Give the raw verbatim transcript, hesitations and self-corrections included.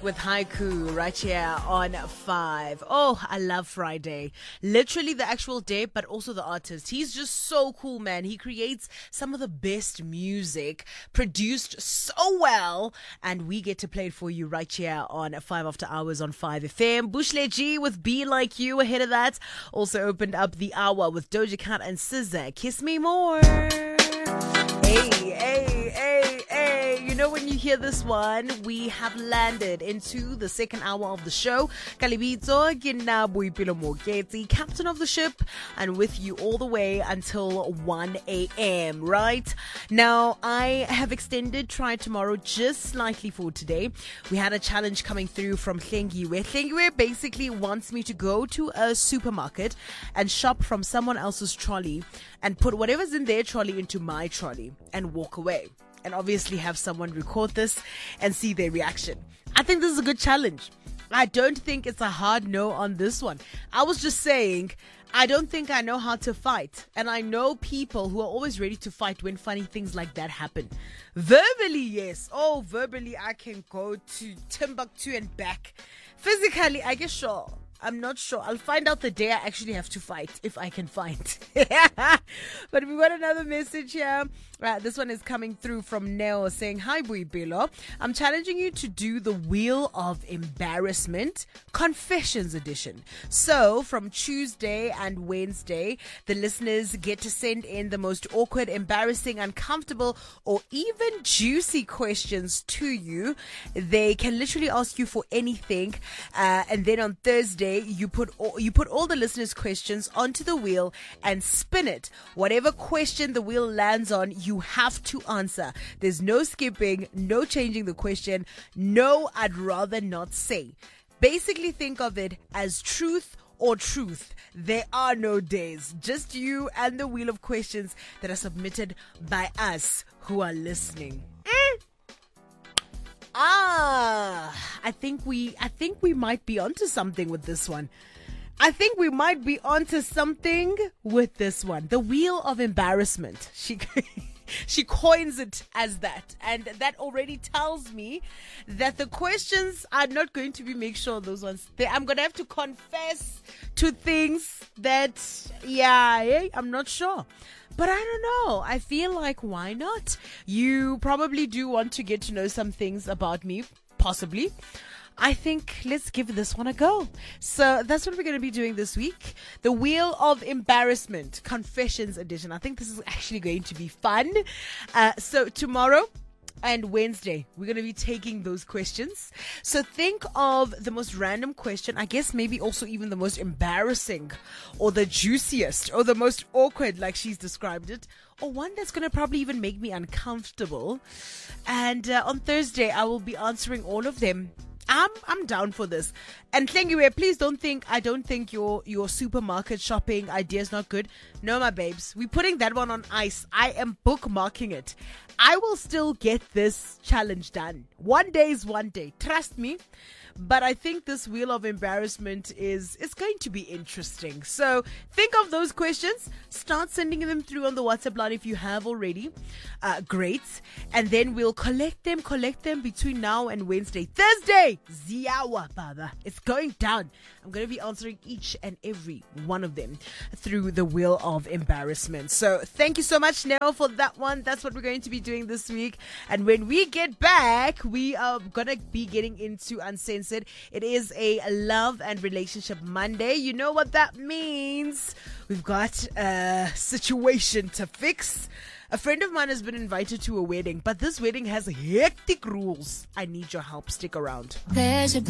with Haiku right here on five. Oh, I love Friday. Literally the actual day, but also the artist. He's just so cool, man. He creates some of the best music, produced so well, and we get to play it for you right here on five After Hours on five F M. Bushle G with Be Like You ahead of that. Also opened up the hour with Doja Cat and S Z A. Kiss Me More. Hey, hey, hey, hey. You know, when you hear this one, we have landed into the second hour of the show. Kalibito, Boipelo Moketi, captain of the ship, and with you all the way until one a.m., right? Now, I have extended Try Tomorrow just slightly for today. We had a challenge coming through from Hlengiwe. Hlengiwe basically wants me to go to a supermarket and shop from someone else's trolley and put whatever's in their trolley into my trolley and walk away. And obviously have someone record this and see their reaction. I think this is a good challenge. I don't think it's a hard no on this one. I was just saying, I don't think I know how to fight. And I know people who are always ready to fight when funny things like that happen. Verbally, yes. Oh, verbally, I can go to Timbuktu and back. Physically, I guess sure. I'm not sure. I'll find out the day I actually have to fight, if I can fight. But we've got another message here. Uh, this one is coming through from Neo saying, Hi, Boipelo. I'm challenging you to do the Wheel of Embarrassment Confessions Edition. So, from Tuesday and Wednesday, the listeners get to send in the most awkward, embarrassing, uncomfortable, or even juicy questions to you. They can literally ask you for anything. Uh, and then on Thursday, you put all, you put all the listeners' questions onto the wheel and spin it. Whatever question the wheel lands on, you have to answer. There's no skipping, no changing the question, no I'd rather not say. Basically think of it as truth or truth. There are no days, just you and the wheel of questions that are submitted by us who are listening. Mm. Ah, I think we, I think we might be onto something with this one. I think we might be onto something with this one. The Wheel of Embarrassment. She, she coins it as that. And that already tells me that the questions are not going to be, make sure those ones, they, I'm going to have to confess to things that, yeah, I'm not sure. But I don't know. I feel like, why not? You probably do want to get to know some things about me, possibly. I think let's give this one a go. So that's what we're going to be doing this week. The Wheel of Embarrassment Confessions Edition. I think this is actually going to be fun. Uh, so tomorrow and Wednesday, we're going to be taking those questions. So think of the most random question, I guess maybe also even the most embarrassing or the juiciest or the most awkward, like she's described it, or one that's going to probably even make me uncomfortable. And uh, on Thursday, I will be answering all of them. I'm I'm down for this. And Hlengiwe, please don't think I don't think your your supermarket shopping idea is not good. No, my babes, we're putting that one on ice. I am bookmarking it. I will still get this challenge done. One day is one day. Trust me. But I think this Wheel of Embarrassment is, is going to be interesting. So think of those questions. Start sending them through on the WhatsApp line if you have already. Uh, great. And then we'll collect them, collect them between now and Wednesday. Thursday, Ziawa, Baba. It's going down. I'm going to be answering each and every one of them through the Wheel of Embarrassment. So thank you so much, Nell, for that one. That's what we're going to be doing this week. And when we get back, we are going to be getting into Uncensored. It is a love and relationship Monday. You know what that means. We've got a situation to fix. A friend of mine has been invited to a wedding, but this wedding has hectic rules. I need your help. Stick around. There's a